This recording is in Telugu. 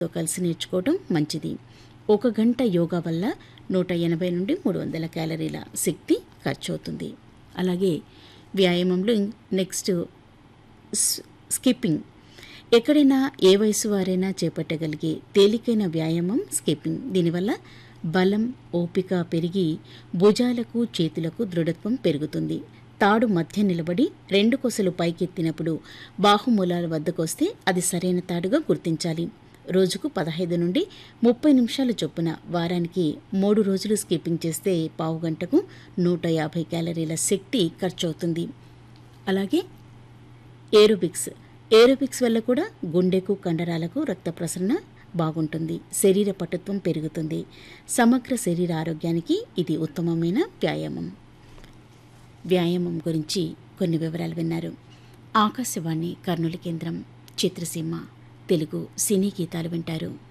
తో కలిసి నేర్చుకోవడం మంచిది. 1 గంట యోగా వల్ల 180 నుండి 300 క్యాలరీల శక్తి ఖర్చవుతుంది. అలాగే వ్యాయామంలో నెక్స్ట్ స్కిప్పింగ్. ఎక్కడైనా ఏ వయసు వారైనా చేపట్టగలిగే తేలికైన వ్యాయామం స్కిప్పింగ్. దీనివల్ల బలం, ఓపిక పెరిగి భుజాలకు, చేతులకు దృఢత్వం పెరుగుతుంది. తాడు మధ్య నిలబడి 2 కొసలు పైకెత్తినప్పుడు బాహుమూలాల వద్దకొస్తే అది సరైన తాడుగా గుర్తించాలి. రోజుకు 15 నుండి 30 నిమిషాల చొప్పున వారానికి 3 రోజులు స్కిప్పింగ్ చేస్తే పావుగంటకు 150 క్యాలరీల శక్తి ఖర్చవుతుంది. అలాగే ఏరోబిక్స్ వల్ల కూడా గుండెకు, కండరాలకు రక్త ప్రసరణ బాగుంటుంది. శరీర పటుత్వం పెరుగుతుంది. సమగ్ర శరీర ఆరోగ్యానికి ఇది ఉత్తమమైన వ్యాయామం గురించి కొన్ని వివరాలు విన్నారు. ఆకాశవాణి కర్నూలు కేంద్రం. చిత్రసీమ తెలుగు సినీ గీతాలు వింటారు.